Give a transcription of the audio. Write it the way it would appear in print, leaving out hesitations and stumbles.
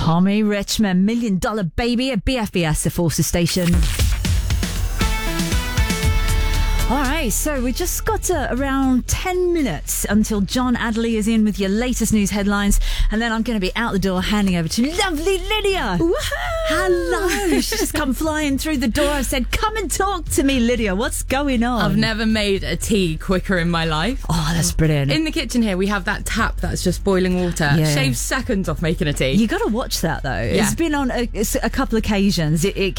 Tommy Richmond, $1 Million Baby at BFBS, the Forces station. All right, so we just got around 10 minutes until John Adderley is in with your latest news headlines, and then I'm going to be out the door handing over to lovely Lydia. Woohoo! Hello. She's just come flying through the door. I've said, come and talk to me, Lydia. What's going on? I've never made a tea quicker in my life. Oh, that's brilliant. In the kitchen here, we have that tap that's just boiling water. Yeah. Shaves seconds off making a tea. You got to watch that, though. Yeah. It's been on a couple occasions. It